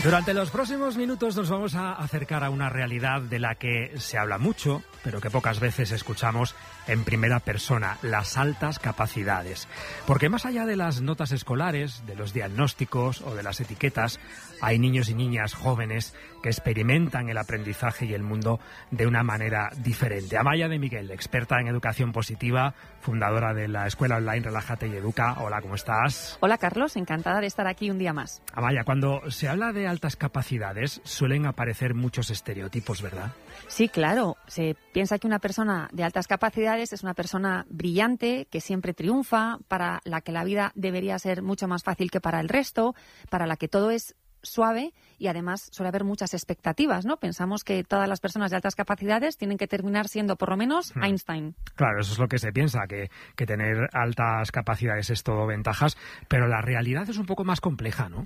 Durante los próximos minutos nos vamos a acercar a una realidad de la que se habla mucho, pero que pocas veces escuchamos en primera persona, las altas capacidades. Porque más allá de las notas escolares, de los diagnósticos o de las etiquetas, hay niños y niñas jóvenes que experimentan el aprendizaje y el mundo de una manera diferente. Amaya de Miguel, experta en educación positiva, fundadora de la escuela online Relájate y Educa. Hola, ¿cómo estás? Hola, Carlos, encantada de estar aquí un día más. Amaya, cuando se habla de altas capacidades suelen aparecer muchos estereotipos, ¿verdad? Sí, claro. Se piensa que una persona de altas capacidades es una persona brillante, que siempre triunfa, para la que la vida debería ser mucho más fácil que para el resto, para la que todo es suave y además suele haber muchas expectativas, ¿no? Pensamos que todas las personas de altas capacidades tienen que terminar siendo por lo menos Einstein. Claro, eso es lo que se piensa, que tener altas capacidades es todo ventajas, pero la realidad es un poco más compleja, ¿no?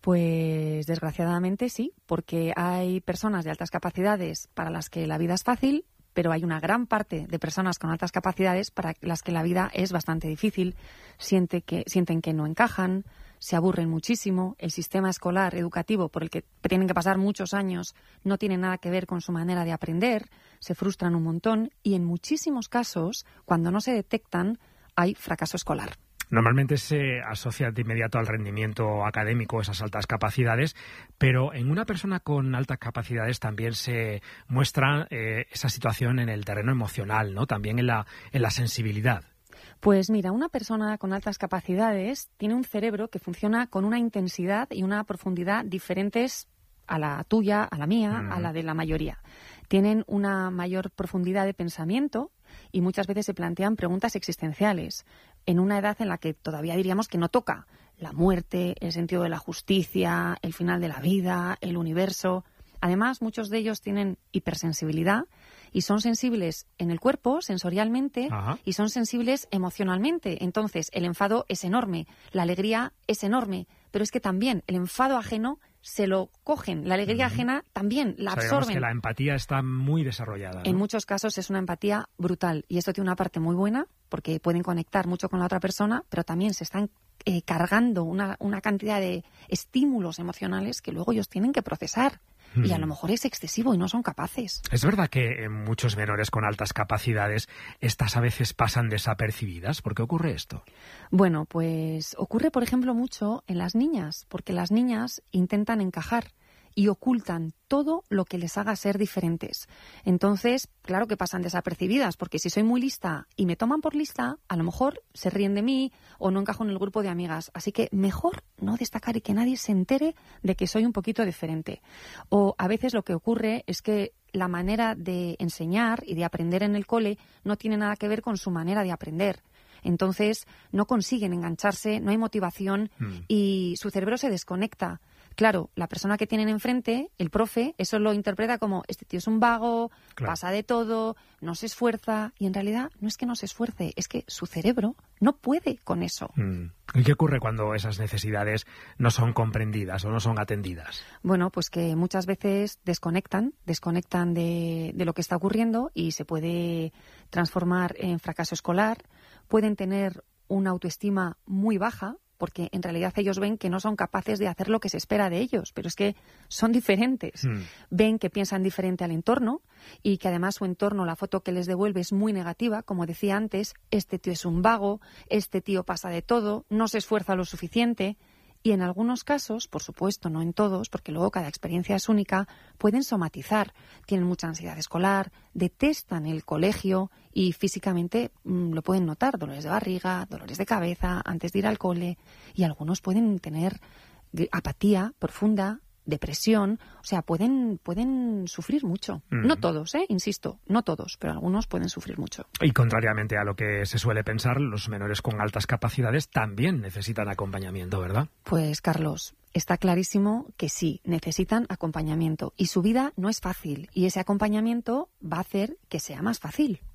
Pues desgraciadamente sí, porque hay personas de altas capacidades para las que la vida es fácil, pero hay una gran parte de personas con altas capacidades para las que la vida es bastante difícil, sienten que no encajan, se aburren muchísimo, el sistema escolar, educativo, por el que tienen que pasar muchos años, no tiene nada que ver con su manera de aprender, se frustran un montón y en muchísimos casos, cuando no se detectan, hay fracaso escolar. Normalmente se asocia de inmediato al rendimiento académico esas altas capacidades, pero en una persona con altas capacidades también se muestra esa situación en el terreno emocional, ¿no? También en la sensibilidad. Pues mira, una persona con altas capacidades tiene un cerebro que funciona con una intensidad y una profundidad diferentes a la tuya, a la mía, a la de la mayoría. Tienen una mayor profundidad de pensamiento y muchas veces se plantean preguntas existenciales en una edad en la que todavía diríamos que no toca la muerte, el sentido de la justicia, el final de la vida, el universo. Además, muchos de ellos tienen hipersensibilidad y son sensibles en el cuerpo, sensorialmente, y son sensibles emocionalmente. Entonces, el enfado es enorme, la alegría es enorme, pero es que también el enfado ajeno se lo cogen, la alegría ajena también la absorben. Digamos que la empatía está muy desarrollada, ¿no? En muchos casos es una empatía brutal y esto tiene una parte muy buena porque pueden conectar mucho con la otra persona, pero también se están cargando una cantidad de estímulos emocionales que luego ellos tienen que procesar. Y a lo mejor es excesivo y no son capaces. Es verdad que en muchos menores con altas capacidades estas a veces pasan desapercibidas. ¿Por qué ocurre esto? Bueno, pues ocurre, por ejemplo, mucho en las niñas, porque las niñas intentan encajar y ocultan todo lo que les haga ser diferentes. Entonces, claro que pasan desapercibidas, porque si soy muy lista y me toman por lista, a lo mejor se ríen de mí o no encajo en el grupo de amigas. Así que mejor no destacar y que nadie se entere de que soy un poquito diferente. O a veces lo que ocurre es que la manera de enseñar y de aprender en el cole no tiene nada que ver con su manera de aprender. Entonces, no consiguen engancharse, no hay motivación y su cerebro se desconecta. Claro, la persona que tienen enfrente, el profe, eso lo interpreta como este tío es un vago, pasa de todo, no se esfuerza. Y en realidad no es que no se esfuerce, es que su cerebro no puede con eso. ¿Y qué ocurre cuando esas necesidades no son comprendidas o no son atendidas? Bueno, pues que muchas veces desconectan de lo que está ocurriendo y se puede transformar en fracaso escolar. Pueden tener una autoestima muy baja, porque en realidad ellos ven que no son capaces de hacer lo que se espera de ellos, pero es que son diferentes. Ven que piensan diferente al entorno y que además su entorno, la foto que les devuelve es muy negativa. Como decía antes, este tío es un vago, este tío pasa de todo, no se esfuerza lo suficiente. Y en algunos casos, por supuesto, no en todos, porque luego cada experiencia es única, pueden somatizar. Tienen mucha ansiedad escolar, detestan el colegio y físicamente lo pueden notar. Dolores de barriga, dolores de cabeza antes de ir al cole. Y algunos pueden tener apatía profunda, depresión. O sea, pueden sufrir mucho. No todos, insisto, no todos, pero algunos pueden sufrir mucho. Y contrariamente a lo que se suele pensar, los menores con altas capacidades también necesitan acompañamiento, ¿verdad? Pues, Carlos, está clarísimo que sí, necesitan acompañamiento. Y su vida no es fácil. Y ese acompañamiento va a hacer que sea más fácil.